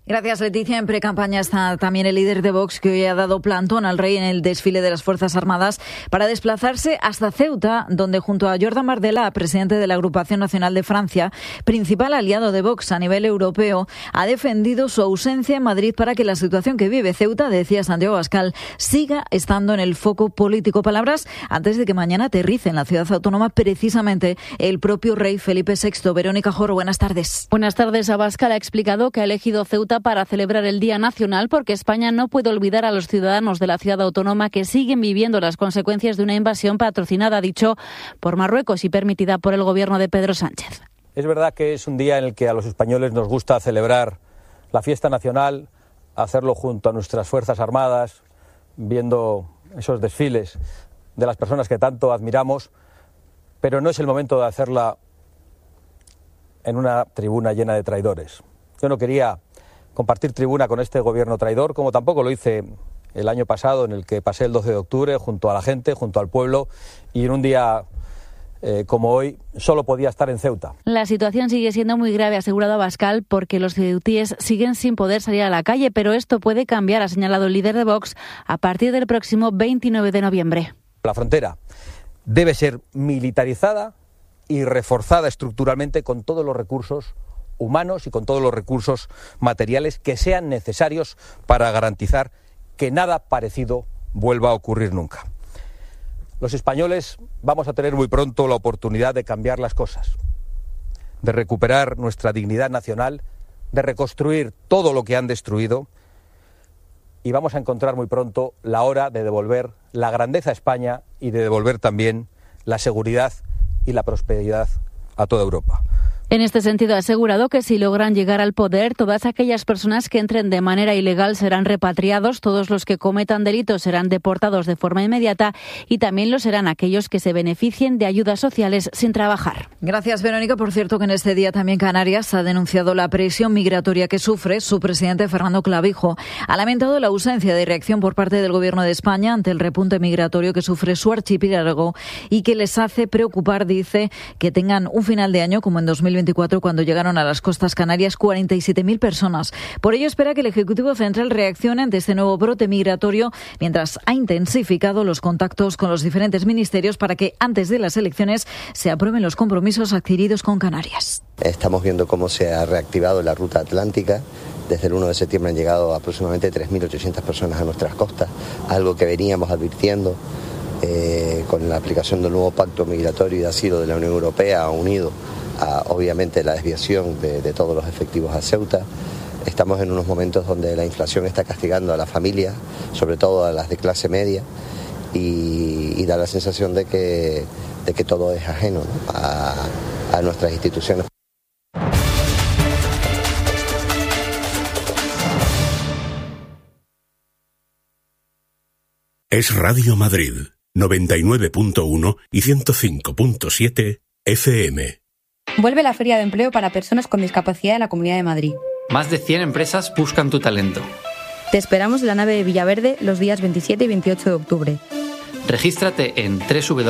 Gracias, Leticia. En precampaña está también el líder de Vox, que hoy ha dado plantón al rey en el desfile de las Fuerzas Armadas para desplazarse hasta Ceuta, donde junto a Jordan Bardella, presidente de la Agrupación Nacional de Francia, principal aliado de Vox a nivel europeo, ha defendido su ausencia en Madrid para que la situación que vive Ceuta, decía Santiago Abascal, siga estando en el foco político. Palabras antes de que mañana aterrice en la ciudad autónoma precisamente el propio rey Felipe VI. Verónica Joro, buenas tardes. Buenas tardes. Abascal ha explicado que ha elegido Ceuta para celebrar el Día Nacional porque España no puede olvidar a los ciudadanos de la ciudad autónoma que siguen viviendo las consecuencias de una invasión patrocinada, dicho, por Marruecos y permitida por el gobierno de Pedro Sánchez. Es verdad que es un día en el que a los españoles nos gusta celebrar la fiesta nacional, hacerlo junto a nuestras Fuerzas Armadas, viendo esos desfiles de las personas que tanto admiramos, pero no es el momento de hacerla en una tribuna llena de traidores. Yo no quería compartir tribuna con este gobierno traidor, como tampoco lo hice el año pasado, en el que pasé el 12 de octubre junto a la gente, junto al pueblo, y en un día como hoy solo podía estar en Ceuta. La situación sigue siendo muy grave, ha asegurado Abascal, porque los ceutíes siguen sin poder salir a la calle, pero esto puede cambiar, ha señalado el líder de Vox, a partir del próximo 29 de noviembre. La frontera debe ser militarizada y reforzada estructuralmente con todos los recursos humanos y con todos los recursos materiales que sean necesarios para garantizar que nada parecido vuelva a ocurrir nunca. Los españoles vamos a tener muy pronto la oportunidad de cambiar las cosas, de recuperar nuestra dignidad nacional, de reconstruir todo lo que han destruido, y vamos a encontrar muy pronto la hora de devolver la grandeza a España y de devolver también la seguridad y la prosperidad a toda Europa. En este sentido, ha asegurado que si logran llegar al poder, todas aquellas personas que entren de manera ilegal serán repatriados, todos los que cometan delitos serán deportados de forma inmediata y también lo serán aquellos que se beneficien de ayudas sociales sin trabajar. Gracias, Verónica. Por cierto, que en este día también Canarias ha denunciado la presión migratoria que sufre. Su presidente, Fernando Clavijo, ha lamentado la ausencia de reacción por parte del Gobierno de España ante el repunte migratorio que sufre su archipiélago y que les hace preocupar, dice, que tengan un final de año como en 2024, cuando llegaron a las costas canarias 47.000 personas. Por ello espera que el Ejecutivo Central reaccione ante este nuevo brote migratorio, mientras ha intensificado los contactos con los diferentes ministerios para que antes de las elecciones se aprueben los compromisos adquiridos con Canarias. Estamos viendo cómo se ha reactivado la ruta atlántica. Desde el 1 de septiembre han llegado aproximadamente 3.800 personas a nuestras costas, algo que veníamos advirtiendo. Con la aplicación del nuevo pacto migratorio y de asilo de la Unión Europea, unido a, obviamente, la desviación de todos los efectivos a Ceuta. Estamos en unos momentos donde la inflación está castigando a las familias, sobre todo a las de clase media, y da la sensación de que todo es ajeno, ¿no?, a nuestras instituciones. Es Radio Madrid, 99.1 y 105.7 FM. Vuelve la Feria de Empleo para Personas con Discapacidad en la Comunidad de Madrid. Más de 100 empresas buscan tu talento. Te esperamos en la nave de Villaverde los días 27 y 28 de octubre. Regístrate en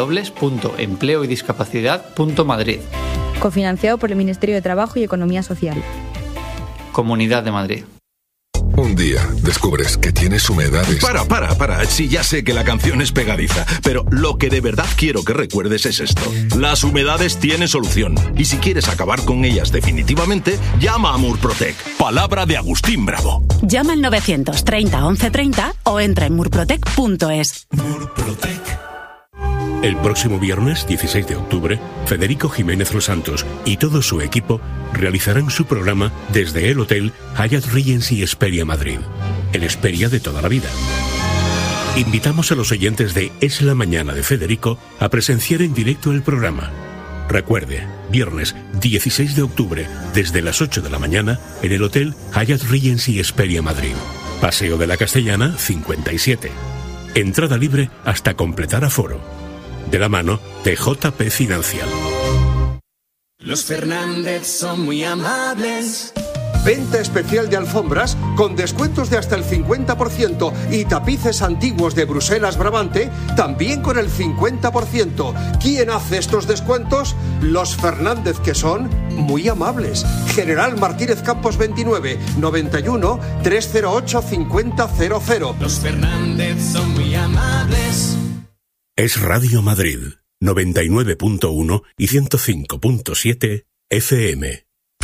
www.empleoydiscapacidad.madrid. Cofinanciado por el Ministerio de Trabajo y Economía Social. Comunidad de Madrid. Un día descubres que tienes humedades. Para. Sí, ya sé que la canción es pegadiza, pero lo que de verdad quiero que recuerdes es esto. Las humedades tienen solución. Y si quieres acabar con ellas definitivamente, llama a Murprotec. Palabra de Agustín Bravo. Llama al 930 1130 o entra en murprotec.es. Murprotec. El próximo viernes, 16 de octubre, Federico Jiménez Los Santos y todo su equipo realizarán su programa desde el Hotel Hyatt Regency Hesperia Madrid, el Hesperia de toda la vida. Invitamos a los oyentes de Es la Mañana de Federico a presenciar en directo el programa. Recuerde, viernes 16 de octubre, desde las 8 de la mañana, en el Hotel Hyatt Regency Hesperia Madrid. Paseo de la Castellana, 57. Entrada libre hasta completar aforo. De la mano de JP Financial. Los Fernández son muy amables. Venta especial de alfombras con descuentos de hasta el 50% y tapices antiguos de Bruselas Brabante también con el 50%. ¿Quién hace estos descuentos? Los Fernández, que son muy amables. General Martínez Campos 29 91 308 5000. Los Fernández son muy amables. Es Radio Madrid, 99.1 y 105.7 FM.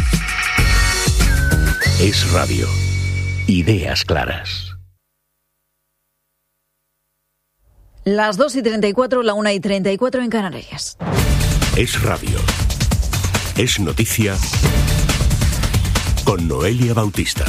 Es radio. Ideas claras. Las 2:34, la 1:34 en Canarias. Es radio. Es noticia con Noelia Bautista.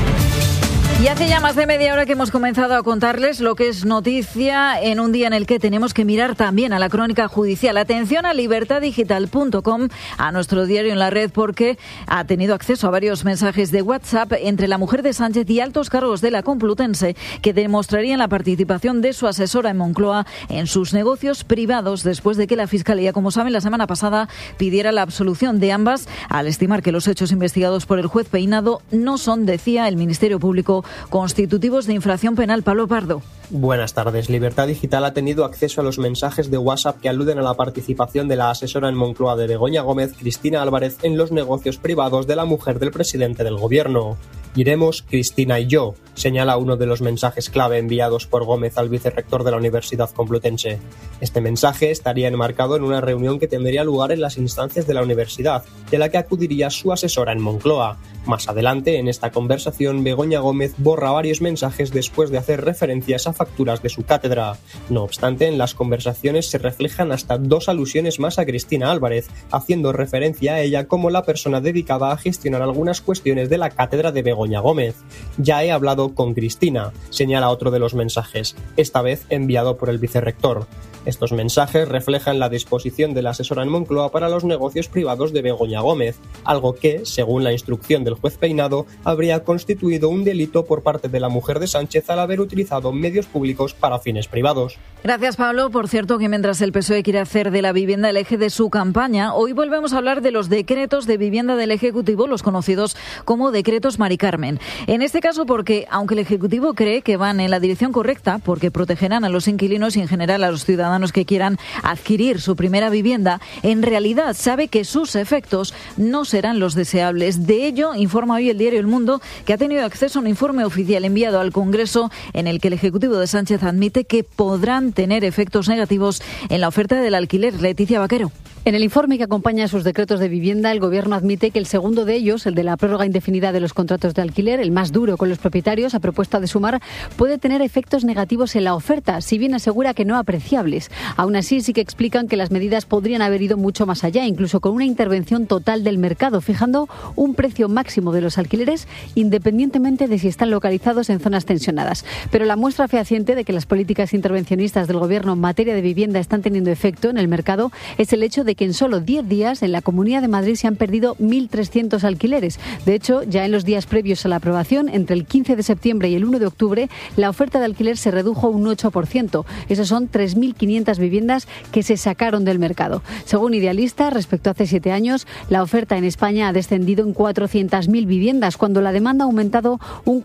Y hace ya más de media hora que hemos comenzado a contarles lo que es noticia en un día en el que tenemos que mirar también a la crónica judicial. Atención a libertadigital.com, a nuestro diario en la red, porque ha tenido acceso a varios mensajes de WhatsApp entre la mujer de Sánchez y altos cargos de la Complutense que demostrarían la participación de su asesora en Moncloa en sus negocios privados, después de que la Fiscalía, como saben, la semana pasada pidiera la absolución de ambas al estimar que los hechos investigados por el juez Peinado no son, decía el Ministerio Público, constitutivos de infracción penal. Pablo Pardo. Buenas tardes. Libertad Digital ha tenido acceso a los mensajes de WhatsApp que aluden a la participación de la asesora en Moncloa de Begoña Gómez, Cristina Álvarez, en los negocios privados de la mujer del presidente del gobierno. Iremos, Cristina y yo, señala uno de los mensajes clave enviados por Gómez al vicerrector de la Universidad Complutense. Este mensaje estaría enmarcado en una reunión que tendría lugar en las instancias de la universidad, de la que acudiría su asesora en Moncloa. Más adelante, en esta conversación, Begoña Gómez borra varios mensajes después de hacer referencias a facturas de su cátedra. No obstante, en las conversaciones se reflejan hasta 2 alusiones más a Cristina Álvarez, haciendo referencia a ella como la persona dedicada a gestionar algunas cuestiones de la cátedra de Begoña Gómez. Ya he hablado con Cristina, señala otro de los mensajes, esta vez enviado por el vicerrector. Estos mensajes reflejan la disposición de la asesora en Moncloa para los negocios privados de Begoña Gómez, algo que, según la instrucción del juez Peinado, habría constituido un delito por parte de la mujer de Sánchez al haber utilizado medios públicos para fines privados. Gracias, Pablo. Por cierto, que mientras el PSOE quiere hacer de la vivienda el eje de su campaña, hoy volvemos a hablar de los decretos de vivienda del Ejecutivo, los conocidos como decretos Mari Carmen. En este caso porque, aunque el Ejecutivo cree que van en la dirección correcta, porque protegerán a los inquilinos y en general a los ciudadanos que quieran adquirir su primera vivienda, en realidad sabe que sus efectos no serán los deseables. De ello informa hoy el diario El Mundo, que ha tenido acceso a un informe oficial enviado al Congreso en el que el Ejecutivo de Sánchez admite que podrán tener efectos negativos en la oferta del alquiler. Leticia Vaquero. En el informe que acompaña a sus decretos de vivienda, el Gobierno admite que el segundo de ellos, el de la prórroga indefinida de los contratos de alquiler, el más duro con los propietarios, a propuesta de Sumar, puede tener efectos negativos en la oferta, si bien asegura que no apreciables. Aún así, sí que explican que las medidas podrían haber ido mucho más allá, incluso con una intervención total del mercado, fijando un precio máximo de los alquileres independientemente de si están localizados en zonas tensionadas. Pero la muestra fehaciente de que las políticas intervencionistas del Gobierno en materia de vivienda están teniendo efecto en el mercado es el hecho de que en solo 10 días en la Comunidad de Madrid se han perdido 1.300 alquileres. De hecho, ya en los días previos a la aprobación, entre el 15 de septiembre y el 1 de octubre, la oferta de alquiler se redujo un 8%. Esas son 3.500 viviendas que se sacaron del mercado. Según Idealista, respecto a hace 7 años, la oferta en España ha descendido en 400.000 viviendas, cuando la demanda ha aumentado un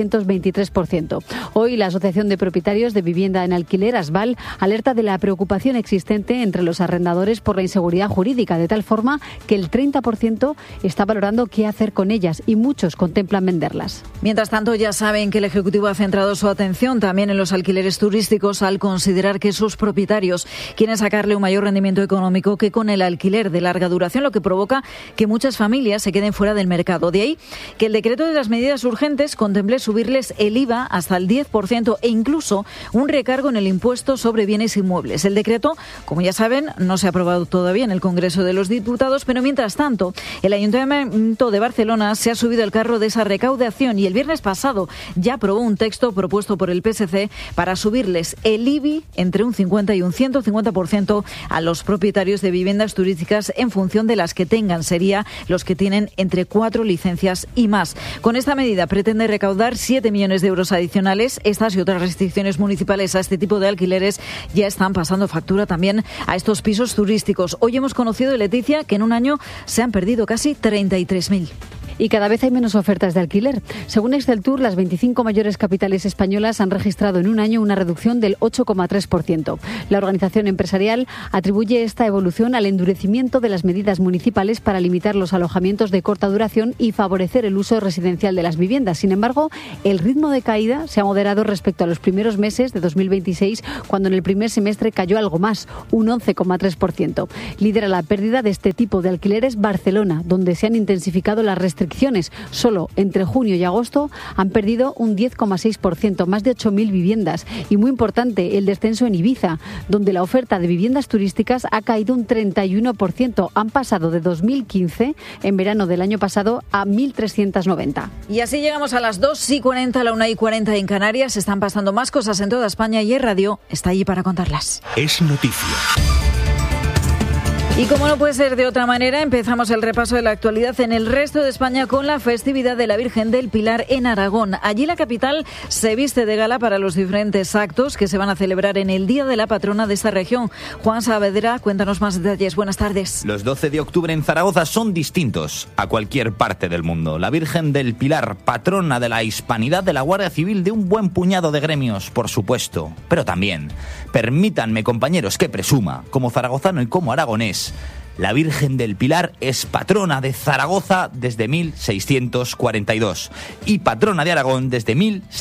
423%. Hoy, la Asociación de Propietarios de Vivienda en Alquiler, ASVAL, alerta de la preocupación existente entre los arrendadores por la inseguridad jurídica, de tal forma que el 30% está valorando qué hacer con ellas y muchos contemplan venderlas. Mientras tanto, ya saben que el Ejecutivo ha centrado su atención también en los alquileres turísticos al considerar que sus propietarios quieren sacarle un mayor rendimiento económico que con el alquiler de larga duración, lo que provoca que muchas familias se queden fuera del mercado. De ahí que el decreto de las medidas urgentes contemple subirles el IVA hasta el 10% e incluso un recargo en el impuesto sobre bienes inmuebles. El decreto, como ya saben, no se ha aprobado todavía en el Congreso de los Diputados, pero mientras tanto, el Ayuntamiento de Barcelona se ha subido al carro de esa recaudación y el viernes pasado ya aprobó un texto propuesto por el PSC para subirles el IBI entre un 50 y un 150% a los propietarios de viviendas turísticas en función de las que tengan. Sería los que tienen entre 4 licencias y más. Con esta medida pretende recaudar 7 millones de euros adicionales. Estas y otras restricciones municipales a este tipo de alquileres ya están pasando factura también a estos pisos turísticos. Hoy hemos conocido, Leticia, que en un año se han perdido casi 33.000. Y cada vez hay menos ofertas de alquiler. Según Exceltur, las 25 mayores capitales españolas han registrado en un año una reducción del 8,3%. La organización empresarial atribuye esta evolución al endurecimiento de las medidas municipales para limitar los alojamientos de corta duración y favorecer el uso residencial de las viviendas. Sin embargo, el ritmo de caída se ha moderado respecto a los primeros meses de 2026, cuando en el primer semestre cayó algo más, un 11,3%. Lidera la pérdida de este tipo de alquileres Barcelona, donde se han intensificado las restricciones. Solo entre junio y agosto han perdido un 10,6%, más de 8.000 viviendas. Y muy importante, el descenso en Ibiza, donde la oferta de viviendas turísticas ha caído un 31%. Han pasado de 2015, en verano del año pasado, a 1.390. Y así llegamos a las 2:40, a la 1:40 en Canarias. Están pasando más cosas en toda España y Radio está allí para contarlas. Es noticia. Y como no puede ser de otra manera, empezamos el repaso de la actualidad en el resto de España con la festividad de la Virgen del Pilar en Aragón. Allí la capital se viste de gala para los diferentes actos que se van a celebrar en el Día de la Patrona de esta región. Juan Saavedra, cuéntanos más detalles. Buenas tardes. Los 12 de octubre en Zaragoza son distintos a cualquier parte del mundo. La Virgen del Pilar, patrona de la hispanidad, de la Guardia Civil, de un buen puñado de gremios, por supuesto. Pero también, permítanme, compañeros, que presuma, como zaragozano y como aragonés, la Virgen del Pilar es patrona de Zaragoza desde 1642 y patrona de Aragón desde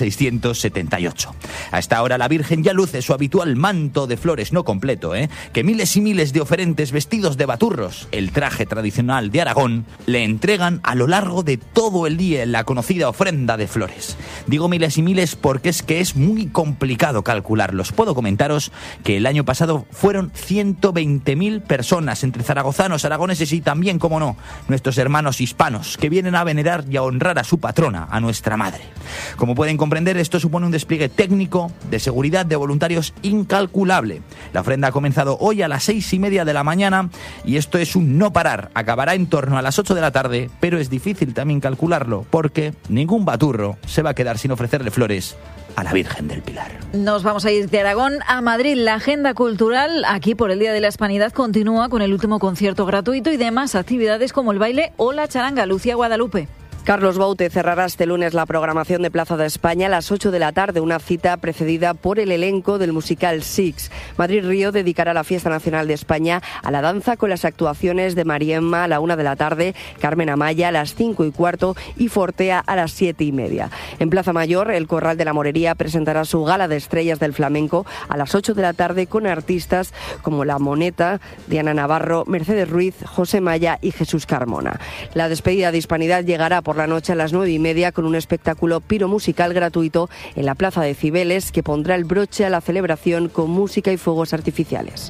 1678. A esta hora la Virgen ya luce su habitual manto de flores no completo, que miles y miles de oferentes vestidos de baturros, el traje tradicional de Aragón, le entregan a lo largo de todo el día en la conocida ofrenda de flores. Digo miles y miles porque es muy complicado calcularlos. Puedo comentaros que el año pasado fueron 120.000 personas entre zaragozanos, aragoneses y también, como no, nuestros hermanos hispanos que vienen a venerar y a honrar a su patrona, a nuestra madre. Como pueden comprender, esto supone un despliegue técnico, de seguridad, de voluntarios incalculable. La ofrenda ha comenzado hoy a las 6:30 de la mañana y esto es un no parar. Acabará en torno a las 8 de la tarde, pero es difícil también calcularlo porque ningún baturro se va a quedar sin ofrecerle flores a la Virgen del Pilar. Nos vamos a ir de Aragón a Madrid. La agenda cultural aquí por el Día de la Hispanidad continúa con el último concierto gratuito y demás actividades como el baile o la charanga. Lucía Guadalupe. Carlos Baute cerrará este lunes la programación de Plaza de España a las 8 de la tarde, una cita precedida por el elenco del musical Six. Madrid Río dedicará la Fiesta Nacional de España a la danza con las actuaciones de Mariemma a la 1 de la tarde, Carmen Amaya a las 5:15 y Fortea a las 7:30. En Plaza Mayor, el Corral de la Morería presentará su gala de estrellas del flamenco a las 8 de la tarde con artistas como La Moneta, Diana Navarro, Mercedes Ruiz, José Maya y Jesús Carmona. La despedida de Hispanidad llegará por la noche a las 9:30 con un espectáculo piromusical gratuito en la Plaza de Cibeles que pondrá el broche a la celebración con música y fuegos artificiales.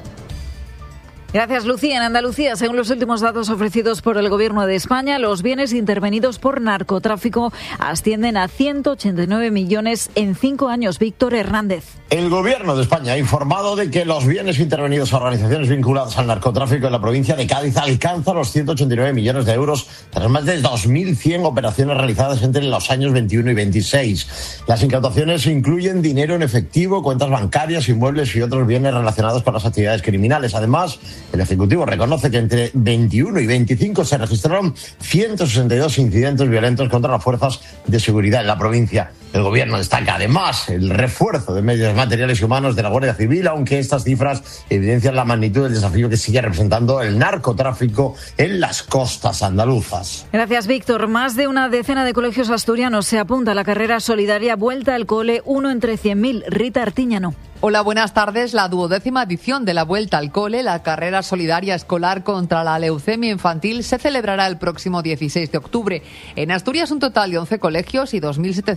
Gracias, Lucía. En Andalucía, según los últimos datos ofrecidos por el Gobierno de España, los bienes intervenidos por narcotráfico ascienden a 189 millones en 5 años. Víctor Hernández. El Gobierno de España ha informado de que los bienes intervenidos a organizaciones vinculadas al narcotráfico en la provincia de Cádiz alcanzan los 189 millones de euros tras más de 2.100 operaciones realizadas entre los años 21 y 26. Las incautaciones incluyen dinero en efectivo, cuentas bancarias, inmuebles y otros bienes relacionados con las actividades criminales. Además, el Ejecutivo reconoce que entre 21 y 25 se registraron 162 incidentes violentos contra las fuerzas de seguridad en la provincia. El Gobierno destaca además el refuerzo de medios materiales y humanos de la Guardia Civil, aunque estas cifras evidencian la magnitud del desafío que sigue representando el narcotráfico en las costas andaluzas. Gracias, Víctor. Más de una decena de colegios asturianos se apunta a la carrera solidaria Vuelta al Cole, 1 entre 100.000. Rita Artiñano. Hola, buenas tardes. La 12ª edición de la Vuelta al Cole, la carrera solidaria escolar contra la leucemia infantil, se celebrará el próximo 16 de octubre. En Asturias, un total de 11 colegios y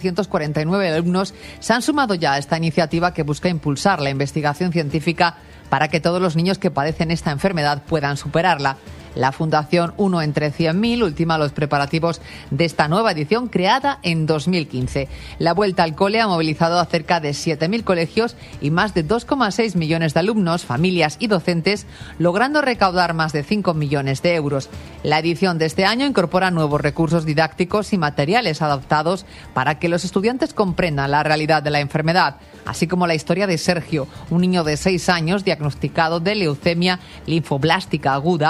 2.749 alumnos se han sumado ya a esta iniciativa que busca impulsar la investigación científica para que todos los niños que padecen esta enfermedad puedan superarla. La Fundación 1 entre 100.000 ultima los preparativos de esta nueva edición creada en 2015. La Vuelta al Cole ha movilizado a cerca de 7.000 colegios y más de 2,6 millones de alumnos, familias y docentes, logrando recaudar más de 5 millones de euros. La edición de este año incorpora nuevos recursos didácticos y materiales adaptados para que los estudiantes comprendan la realidad de la enfermedad, así como la historia de Sergio, un niño de 6 años diagnosticado de leucemia linfoblástica aguda que ha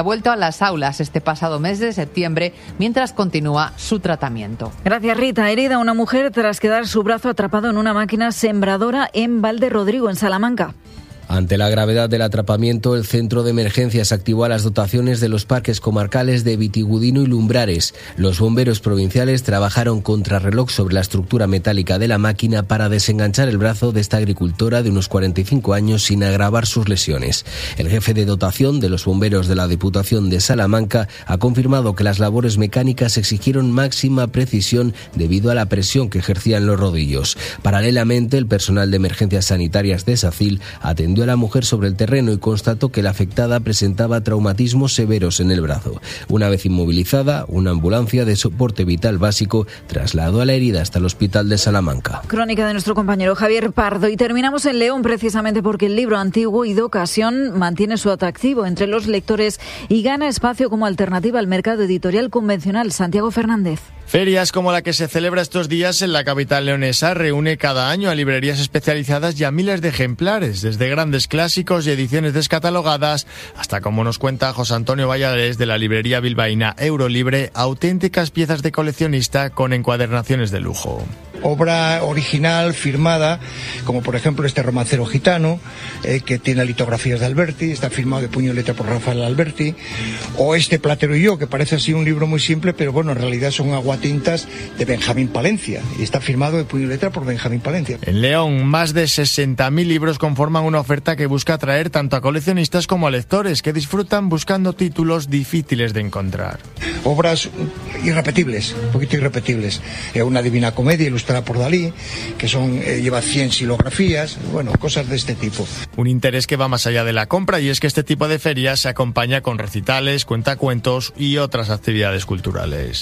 vuelto a las aulas este pasado mes de septiembre mientras continúa su tratamiento. Gracias, Rita. Herida una mujer tras quedar su brazo atrapado en una máquina sembradora en Valderrodrigo, en Salamanca. Ante la gravedad del atrapamiento, el centro de emergencias activó las dotaciones de los parques comarcales de Vitigudino y Lumbrares. Los bomberos provinciales trabajaron contrarreloj sobre la estructura metálica de la máquina para desenganchar el brazo de esta agricultora de unos 45 años sin agravar sus lesiones. El jefe de dotación de los bomberos de la Diputación de Salamanca ha confirmado que las labores mecánicas exigieron máxima precisión debido a la presión que ejercían los rodillos. Paralelamente, el personal de emergencias sanitarias de SACIL atendió a la mujer sobre el terreno y constató que la afectada presentaba traumatismos severos en el brazo. Una vez inmovilizada, una ambulancia de soporte vital básico trasladó a la herida hasta el hospital de Salamanca. Crónica de nuestro compañero Javier Pardo. Y terminamos en León precisamente porque el libro antiguo y de ocasión mantiene su atractivo entre los lectores y gana espacio como alternativa al mercado editorial convencional. Santiago Fernández. Ferias como la que se celebra estos días en la capital leonesa reúne cada año a librerías especializadas y a miles de ejemplares, desde grandes clásicos y ediciones descatalogadas hasta, como nos cuenta José Antonio Valladares de la librería bilbaína Eurolibre, auténticas piezas de coleccionista con encuadernaciones de lujo. Obra original, firmada, como por ejemplo este romancero gitano, que tiene litografías de Alberti, está firmado de puño y letra por Rafael Alberti, o este Platero y yo, que parece así un libro muy simple, pero bueno, en realidad son aguatintas de Benjamín Palencia, y está firmado de puño y letra por Benjamín Palencia. En León, más de 60.000 libros conforman una oferta que busca atraer tanto a coleccionistas como a lectores, que disfrutan buscando títulos difíciles de encontrar. Obras irrepetibles, un poquito irrepetibles. Una Divina Comedia ilustrada por Dalí, que lleva 100 xilografías, bueno, cosas de este tipo. Un interés que va más allá de la compra, y es que este tipo de ferias se acompaña con recitales, cuentacuentos y otras actividades culturales.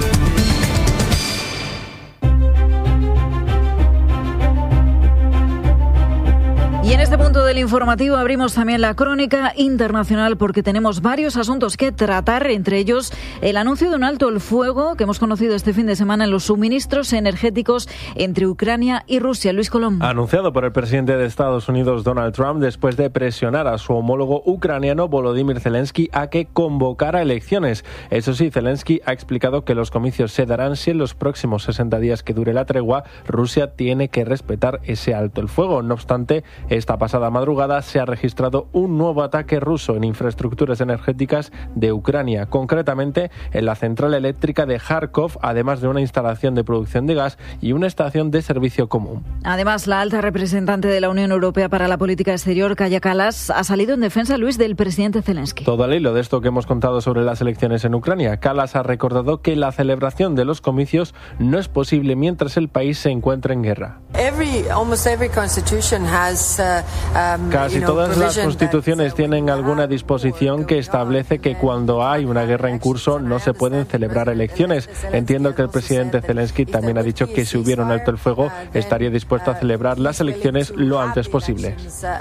Y en este punto del informativo abrimos también la crónica internacional porque tenemos varios asuntos que tratar, entre ellos el anuncio de un alto el fuego que hemos conocido este fin de semana en los suministros energéticos entre Ucrania y Rusia. Luis Colom. Anunciado por el presidente de Estados Unidos, Donald Trump, después de presionar a su homólogo ucraniano, Volodymyr Zelensky, a que convocara elecciones. Eso sí, Zelensky ha explicado que los comicios se darán si en los próximos 60 días que dure la tregua, Rusia tiene que respetar ese alto el fuego. No obstante, esta pasada madrugada se ha registrado un nuevo ataque ruso en infraestructuras energéticas de Ucrania, concretamente en la central eléctrica de Kharkov, además de una instalación de producción de gas y una estación de servicio común. Además, la alta representante de la Unión Europea para la Política Exterior, Kaja Kallas, ha salido en defensa, Luis, del presidente Zelensky. Todo al hilo de esto que hemos contado sobre las elecciones en Ucrania, Kallas ha recordado que la celebración de los comicios no es posible mientras el país se encuentra en guerra. Casi todas las constituciones tienen alguna disposición que establece que cuando hay una guerra en curso no se pueden celebrar elecciones. Entiendo que el presidente Zelensky también ha dicho que si hubiera un alto el fuego estaría dispuesto a celebrar las elecciones lo antes posible.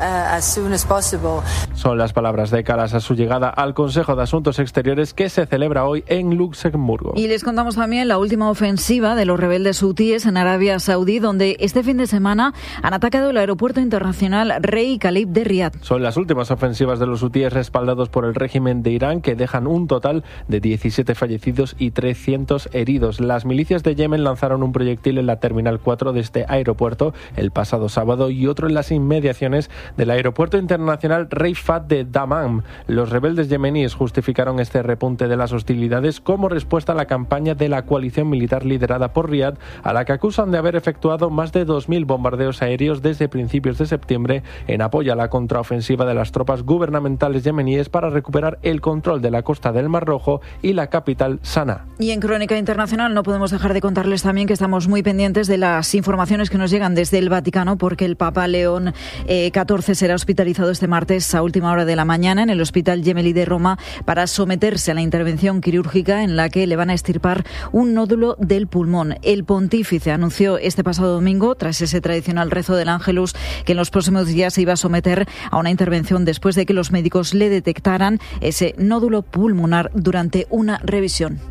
Son las palabras de Kallas a su llegada al Consejo de Asuntos Exteriores que se celebra hoy en Luxemburgo. Y les contamos también la última ofensiva de los rebeldes hutíes en Arabia Saudí, donde este fin de semana han atacado el aeropuerto internacional Rey Khalid de Riad. Son las últimas ofensivas de los hutíes respaldados por el régimen de Irán, que dejan un total de 17 fallecidos y 300 heridos. Las milicias de Yemen lanzaron un proyectil en la Terminal 4 de este aeropuerto el pasado sábado y otro en las inmediaciones del aeropuerto internacional Rey Fahd de Dammam. Los rebeldes yemeníes justificaron este repunte de las hostilidades como respuesta a la campaña de la coalición militar liderada por Riad, a la que acusan de haber efectuado más de 2.000 bombardeos aéreos desde principios de septiembre en apoyo a la contraofensiva de las tropas gubernamentales yemeníes para recuperar el control de la costa del Mar Rojo y la capital, Sanaa. Y en Crónica Internacional no podemos dejar de contarles también que estamos muy pendientes de las informaciones que nos llegan desde el Vaticano, porque el Papa León XIV será hospitalizado este martes a última hora de la mañana en el Hospital Gemelli de Roma para someterse a la intervención quirúrgica en la que le van a extirpar un nódulo del pulmón. El pontífice anunció este pasado domingo, tras ese tradicional rezo del Ángelus, que en los próximos días se iba a someter a una intervención después de que los médicos le detectaran ese nódulo pulmonar durante una revisión.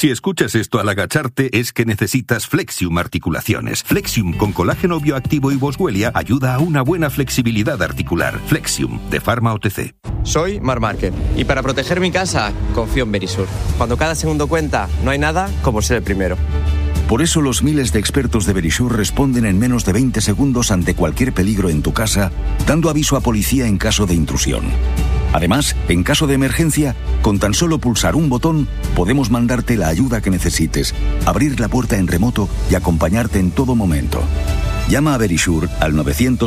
Si escuchas esto al agacharte es que necesitas Flexium Articulaciones. Flexium con colágeno bioactivo y boswellia ayuda a una buena flexibilidad articular. Flexium, de Pharma OTC. Soy Marc Márquez y para proteger mi casa confío en Verisur. Cuando cada segundo cuenta, no hay nada como ser el primero. Por eso los miles de expertos de Verisur responden en menos de 20 segundos ante cualquier peligro en tu casa, dando aviso a policía en caso de intrusión. Además, en caso de emergencia, con tan solo pulsar un botón, podemos mandarte la ayuda que necesites, abrir la puerta en remoto y acompañarte en todo momento. Llama a Verisur al 900